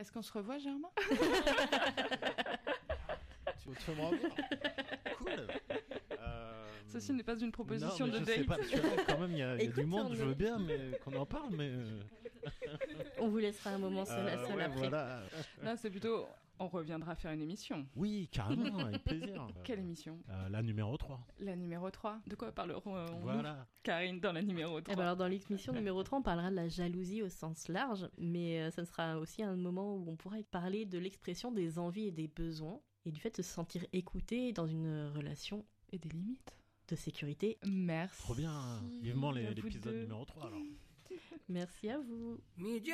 Est-ce qu'on se revoit, Germain? Tu veux me revoir? Cool. Ceci n'est pas une proposition non, mais de je sais date. pas, tu vois, quand même, il y a Écoute, du monde, on je veux bien mais qu'on en parle, mais... On vous laissera un moment seul à seul ouais, après. voilà. Là, c'est plutôt... On reviendra faire une émission. Oui, carrément, avec plaisir. Quelle émission? La numéro 3. La numéro 3. De quoi parlerons Voilà. Karine, dans la numéro 3? Eh ben alors dans l'émission numéro 3, on parlera de la jalousie au sens large, mais ça sera aussi un moment où on pourra parler de l'expression des envies et des besoins, et du fait de se sentir écouté dans une relation Et des limites. de sécurité. Merci. Trop bien. Vivement à vous l'épisode deux. numéro 3, alors. Merci à vous.